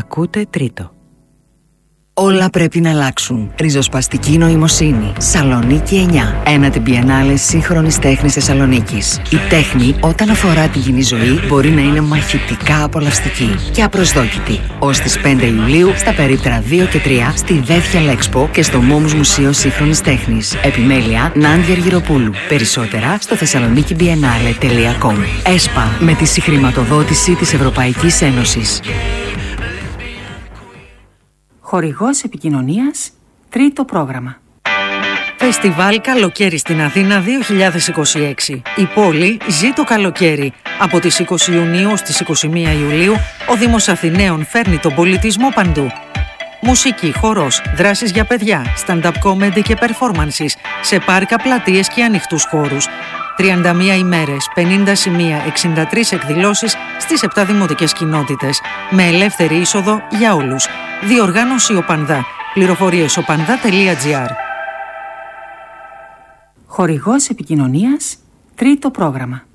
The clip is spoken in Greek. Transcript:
Ακούτε τρίτο. Όλα πρέπει να αλλάξουν. Ριζοσπαστική νοημοσύνη. Σαλονίκη 9. Ένατη Biennale σύγχρονης τέχνης Θεσσαλονίκης. Η τέχνη, όταν αφορά την κοινή ζωή, μπορεί να είναι μαχητικά απολαυστική και απροσδόκητη. Ως τις 5 Ιουλίου, στα περίπτερα 2 και 3, στη Δεύθια Λέξπο και στο Μόμους Μουσείο Σύγχρονης Τέχνης. Επιμέλεια Νάντια Αργυροπούλου. Περισσότερα στο thessalonikibiennale.com. ΕΣΠΑ, με τη συγχρηματοδότηση της Ευρωπαϊκής Ένωσης. Χορηγός επικοινωνίας, τρίτο πρόγραμμα. Φεστιβάλ Καλοκαίρι στην Αθήνα 2026. Η πόλη ζει το καλοκαίρι. Από τις 20 Ιουνίου στις 21 Ιουλίου, ο Δήμος Αθηναίων φέρνει τον πολιτισμό παντού. Μουσική, χορός, δράσεις για παιδιά, stand-up comedy και performances σε πάρκα, πλατείες και ανοιχτούς χώρους. 31 ημέρες, 50 σημεία, 63 εκδηλώσεις στις 7 δημοτικές κοινότητες. Με ελεύθερη είσοδο για όλους. Διοργάνωση ΟΠΑΝΔΑ. Πληροφορίες opanda.gr. Χορηγός επικοινωνίας, τρίτο πρόγραμμα.